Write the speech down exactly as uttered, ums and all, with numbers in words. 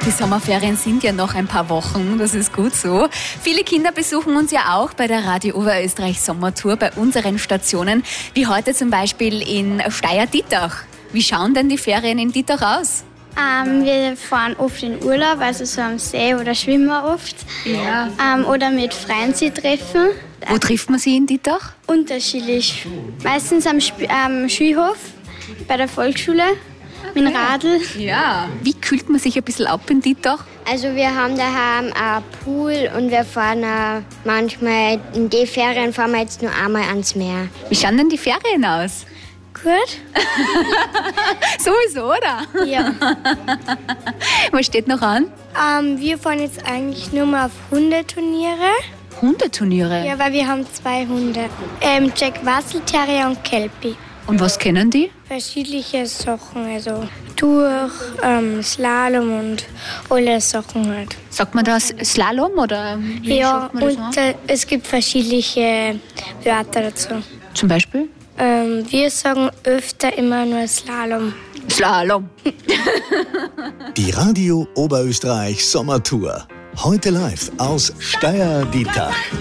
Die Sommerferien sind ja noch ein paar Wochen, das ist gut so. Viele Kinder besuchen uns ja auch bei der Radio Oberösterreich Sommertour bei unseren Stationen, wie heute zum Beispiel in Steyr-Dietach. Wie schauen denn die Ferien in Dietach aus? Ähm, wir fahren oft in Urlaub, also so am See oder schwimmen wir oft. Ja. Ähm, oder mit Freunden sie treffen. Wo trifft man sie in Dietach? Unterschiedlich. Meistens am Sp- ähm, Schulhof, bei der Volksschule, mit dem Radl. Ja. Wie kühlt man sich ein bisschen ab in Dietach? Also wir haben daheim einen Pool und wir fahren auch manchmal, in die Ferien fahren wir jetzt nur einmal ans Meer. Wie schauen denn die Ferien aus? Gut? Sowieso, oder? Ja. Was steht noch an? Ähm, wir fahren jetzt eigentlich nur mal auf Hundeturniere. Hundeturniere. Ja, weil wir haben zwei Hunde. Ähm, Jack Russell Terrier und Kelpie. Und was kennen die? Verschiedene Sachen, also durch, ähm, Slalom und alle Sachen halt. Sagt man das Slalom oder wie Ja, schaut man das und an? äh, es gibt verschiedene Wörter dazu. Zum Beispiel? Ähm, wir sagen öfter immer nur Slalom. Slalom. Die Radio Oberösterreich Sommertour. Heute live aus Steyr-Dietach.